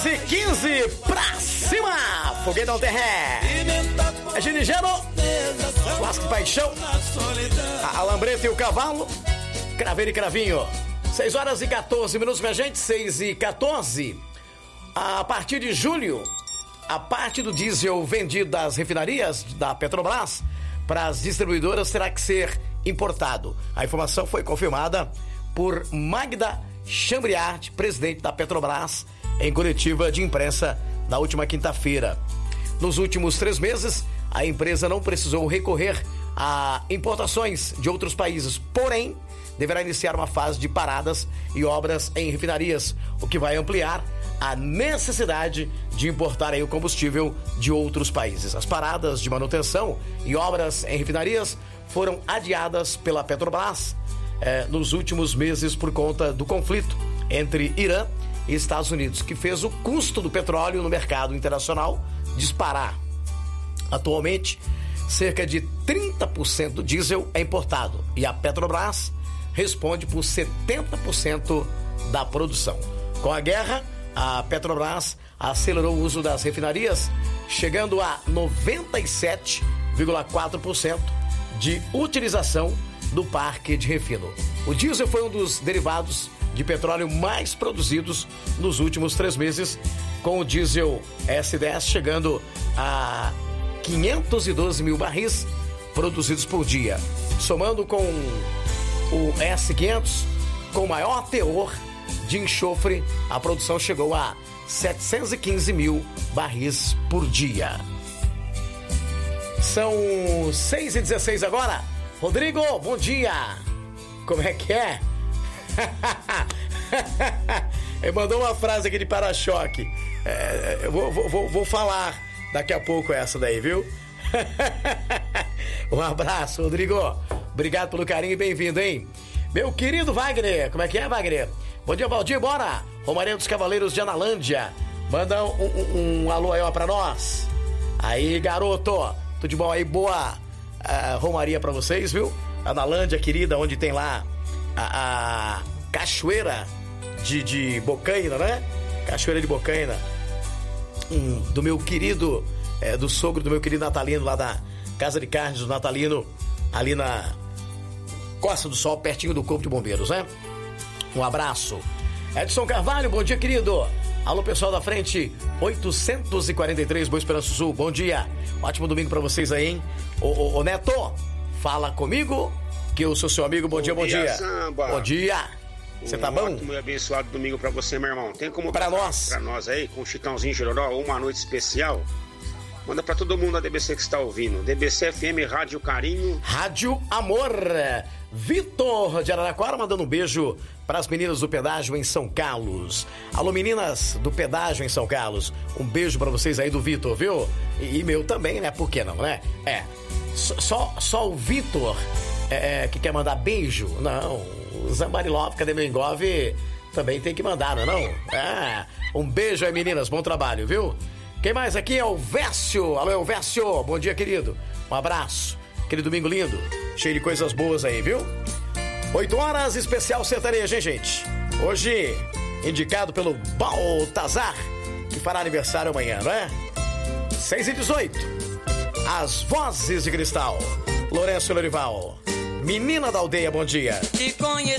6h15, pra cima! Foguetão Terré! É Ginigeiro, Clássico Paixão, a Lambreta e o Cavalo, Craveiro e Cravinho. 6h14, minha gente, 6h14. A partir de julho, a parte do diesel vendido das refinarias da Petrobras para as distribuidoras terá que ser importado. A informação foi confirmada por Magda Chambriard, presidente da Petrobras, em coletiva de imprensa na última quinta-feira. Nos últimos 3 meses, a empresa não precisou recorrer a importações de outros países, porém, deverá iniciar uma fase de paradas e obras em refinarias, o que vai ampliar a necessidade de importar aí o combustível de outros países. As paradas de manutenção e obras em refinarias foram adiadas pela Petrobras nos últimos meses por conta do conflito entre Irã e Estados Unidos, que fez o custo do petróleo no mercado internacional disparar. Atualmente, cerca de 30% do diesel é importado e a Petrobras responde por 70% da produção. Com a guerra, a Petrobras acelerou o uso das refinarias, chegando a 97,4% de utilização do parque de refino. O diesel foi um dos derivados de petróleo mais produzidos nos últimos 3 meses, com o diesel S10 chegando a 512 mil barris produzidos por dia. Somando com o S500, com maior teor de enxofre, a produção chegou a 715 mil barris por dia. São 6h16 agora. Rodrigo, bom dia. Como é que é? Ele mandou uma frase aqui de para-choque. Eu vou falar daqui a pouco essa daí, viu? Um abraço, Rodrigo. Obrigado pelo carinho e bem-vindo, hein? Meu querido Wagner, como é que é, Wagner? Bom dia, Valdir, bora! Romaria dos Cavaleiros de Analândia. Manda um alô aí, ó, pra nós. Aí, garoto, tudo de bom aí? Boa Romaria pra vocês, viu? Analândia, querida, onde tem lá a cachoeira de Bocaina, né? Cachoeira de Bocaina. Do meu querido, do sogro do meu querido Natalino, lá da Casa de Carnes do Natalino, ali na Costa do Sol, pertinho do Corpo de Bombeiros, né? Um abraço. Edson Carvalho, bom dia, querido. Alô, pessoal da frente 843, Boa Esperança Sul, bom dia. Ótimo domingo pra vocês aí, hein? Ô Neto, fala comigo, que eu sou seu amigo. Bom dia, bom dia. Samba. Bom dia. Você tá bom? Ótimo e abençoado domingo pra você, meu irmão. Tem como pra nós aí, com o Chitãozinho Chororó, uma noite especial? Manda pra todo mundo da DBC que está ouvindo. DBC FM, Rádio Carinho. Rádio Amor. Vitor de Araraquara mandando um beijo para as meninas do pedágio em São Carlos. Alô, meninas do pedágio em São Carlos. Um beijo para vocês aí do Vitor, viu? E meu também, né? Por que não, né? Só o Vitor que quer mandar beijo? Não. O Zambarilov, cadê meu engove? Também tem que mandar, não é não? Um beijo aí, meninas. Bom trabalho, viu? Quem mais aqui é o Vécio. Alô, Vécio. Bom dia, querido. Um abraço. Aquele domingo lindo. Cheio de coisas boas aí, viu? 8 horas, especial sertanejo, hein, gente? Hoje, indicado pelo Baltazar, que fará aniversário amanhã, não é? 6h18. As Vozes de Cristal. Lourenço Lorival. Menina da Aldeia, bom dia.